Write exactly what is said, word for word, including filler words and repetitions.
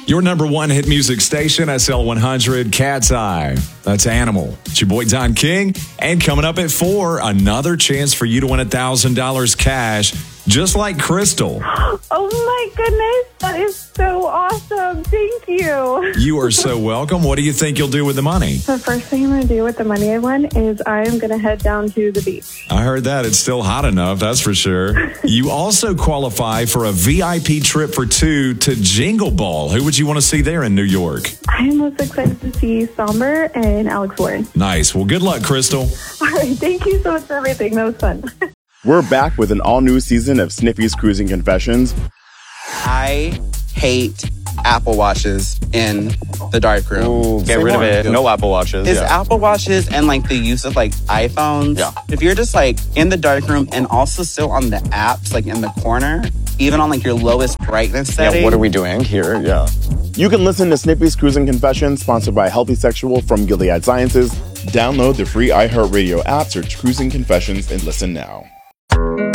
Your number one hit music station, S L one hundred, Cat's Eye. That's Animal. It's your boy, Don King. And coming up at four, another chance for you to win one thousand dollars cash, just like Crystal. Oh, my goodness. That is so awesome. Thank you. You are so welcome. What do you think you'll do with the money? The first thing I'm going to do with the money I won is I am going to head down to the beach. I heard that. It's still hot enough, that's for sure. You also qualify for a V I P trip for two to Jingle Ball. Who would you want to see there in New York? I am most excited to see Somber and Alex Warren. Nice. Well, good luck, Crystal. All right. Thank you so much for everything. That was fun. We're back with an all-new season of Sniffy's Cruising Confessions. I hate Apple Watches in the darkroom. Ooh, get Say rid more. of it. No Apple Watches. Is yeah. Apple Watches and like the use of like iPhones. Yeah. If you're just like in the darkroom and also still on the apps, like in the corner, even on like your lowest brightness setting. Yeah, what are we doing here? Yeah. You can listen to Snippy's Cruising Confessions, sponsored by Healthy Sexual from Gilead Sciences. Download the free iHeartRadio app, search Cruising Confessions, and listen now.